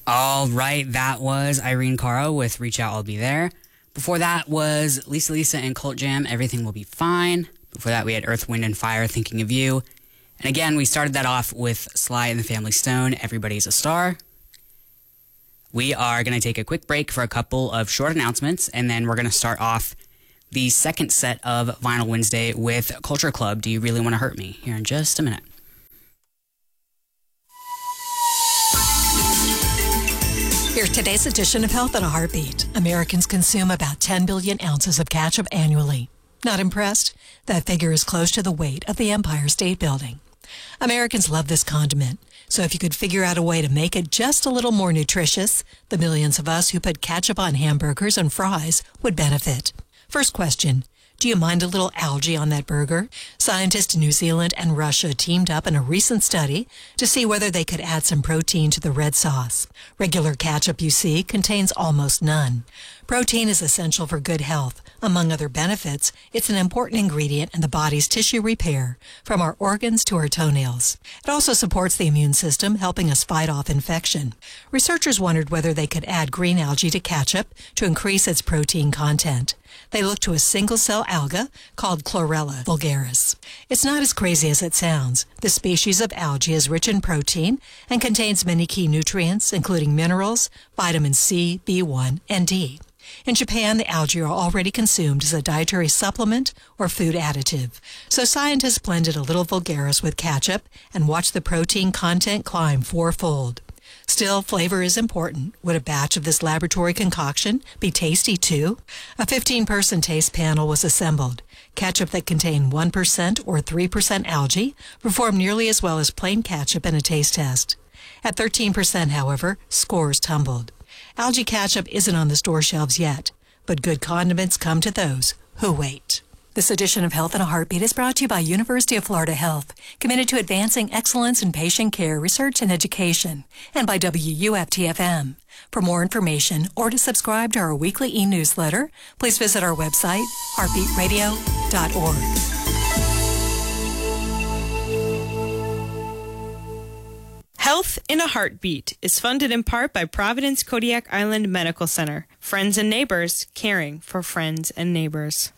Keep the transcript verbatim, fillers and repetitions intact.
All right, that was Irene Cara with Reach Out, I'll Be There. Before that was Lisa Lisa and Cult Jam, Everything Will Be Fine. Before that, we had Earth, Wind, and Fire, Thinking of You. And again, we started that off with Sly and the Family Stone, Everybody's a Star. We are going to take a quick break for a couple of short announcements, and then we're going to start off the second set of Vinyl Wednesday with Culture Club, Do You Really Want to Hurt Me? Here in just a minute. Here's today's edition of Health in a Heartbeat. Americans consume about ten billion ounces of ketchup annually. Not impressed? That figure is close to the weight of the Empire State Building. Americans love this condiment, so if you could figure out a way to make it just a little more nutritious, the millions of us who put ketchup on hamburgers and fries would benefit. First question. Do you mind a little algae on that burger? Scientists in New Zealand and Russia teamed up in a recent study to see whether they could add some protein to the red sauce. Regular ketchup, you see, contains almost none. Protein is essential for good health. Among other benefits, it's an important ingredient in the body's tissue repair, from our organs to our toenails. It also supports the immune system, helping us fight off infection. Researchers wondered whether they could add green algae to ketchup to increase its protein content. They looked to a single-cell alga called Chlorella vulgaris. It's not as crazy as it sounds. This species of algae is rich in protein and contains many key nutrients, including minerals, vitamin C, B one, and D. In Japan, the algae are already consumed as a dietary supplement or food additive. So scientists blended a little vulgaris with ketchup and watched the protein content climb fourfold. Still, flavor is important. Would a batch of this laboratory concoction be tasty too? A fifteen-person taste panel was assembled. Ketchup that contained one percent or three percent algae performed nearly as well as plain ketchup in a taste test. At thirteen percent, however, scores tumbled. Algae ketchup isn't on the store shelves yet, but good condiments come to those who wait. This edition of Health in a Heartbeat is brought to you by University of Florida Health, committed to advancing excellence in patient care, research, and education, and by W U F T F M. For more information or to subscribe to our weekly e-newsletter, please visit our website, heartbeat radio dot org. Health in a Heartbeat is funded in part by Providence Kodiak Island Medical Center. Friends and neighbors caring for friends and neighbors.